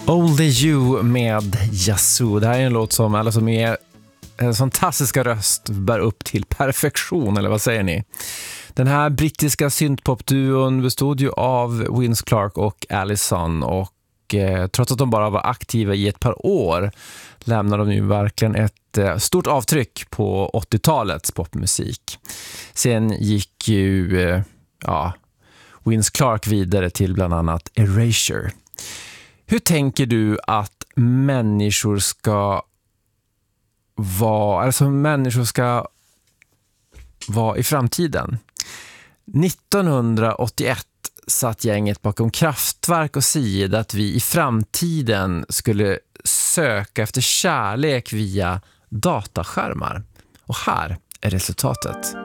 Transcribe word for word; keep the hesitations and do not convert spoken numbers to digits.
Only You med Yazoo. Det här är en låt som alla som är en fantastiska röst bär upp till perfektion, eller vad säger ni? Den här brittiska syntpopduon bestod ju av Vince Clarke och Allison, och eh, trots att de bara var aktiva i ett par år lämnade de ju verkligen ett eh, stort avtryck på åttiotalets popmusik. Sen gick ju eh, ja, Vince Clarke vidare till bland annat Erasure. Hur tänker du att människor ska vara, alltså människor ska vara i framtiden? nittonhundraåttioett satt gänget bakom Kraftwerk och siade att vi i framtiden skulle söka efter kärlek via dataskärmar. Och här är resultatet.